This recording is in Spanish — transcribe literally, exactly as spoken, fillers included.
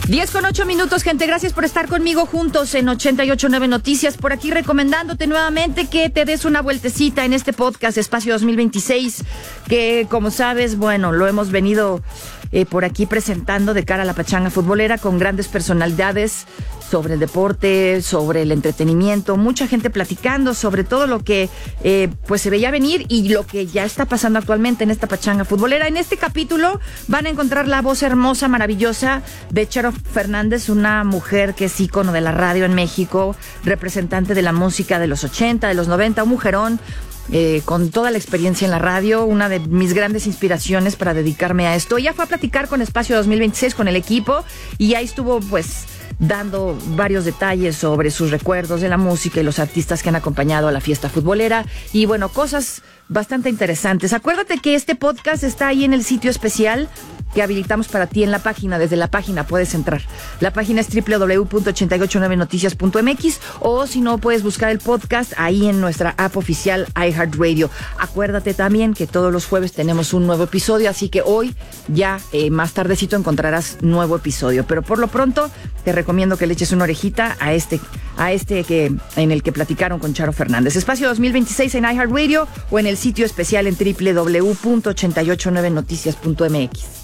diez con ocho minutos, gente. Gracias por estar conmigo juntos en ochenta y ocho punto nueve Noticias. Por aquí recomendándote nuevamente que te des una vueltecita en este podcast Espacio dos mil veintiséis, que como sabes, bueno, lo hemos venido eh, por aquí presentando de cara a la pachanga futbolera con grandes personalidades sobre el deporte, sobre el entretenimiento, mucha gente platicando sobre todo lo que eh, pues se veía venir y lo que ya está pasando actualmente en esta pachanga futbolera. En este capítulo van a encontrar la voz hermosa, maravillosa de Charo Fernández, una mujer que es ícono de la radio en México, representante de la música de los ochenta, de los noventa, un mujerón Eh, con toda la experiencia en la radio, una de mis grandes inspiraciones para dedicarme a esto. Ella fue a platicar con Espacio dos mil veintiséis con el equipo y ahí estuvo pues dando varios detalles sobre sus recuerdos de la música y los artistas que han acompañado a la fiesta futbolera y bueno, cosas bastante interesantes. Acuérdate que este podcast está ahí en el sitio especial que habilitamos para ti en la página. Desde la página puedes entrar. La página es doble u doble u doble u punto ochenta y ocho nueve noticias punto m x o si no, puedes buscar el podcast ahí en nuestra app oficial iHeartRadio. Acuérdate también que todos los jueves tenemos un nuevo episodio, así que hoy ya eh, más tardecito encontrarás nuevo episodio. Pero por lo pronto te recomiendo que le eches una orejita a este, a este que en el que platicaron con Charo Fernández. Espacio dos mil veintiséis en iHeartRadio o en el sitio especial en doble u doble u doble u punto ochenta y ocho nueve noticias punto m x.